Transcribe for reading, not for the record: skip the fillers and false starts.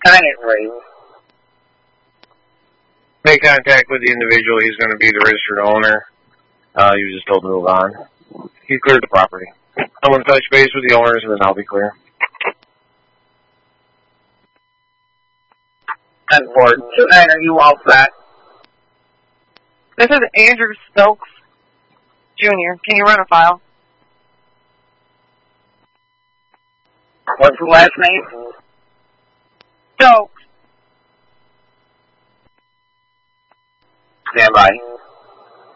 sign it right. Make contact with the individual. He's going to be the registered owner. He was just told to move on. He cleared the property. I'm going to touch base with the owners, and then I'll be clear. And board 29, are you all set? This is Andrew Stokes, Jr. Can you run a file? What's the last name? Stokes. Stand by.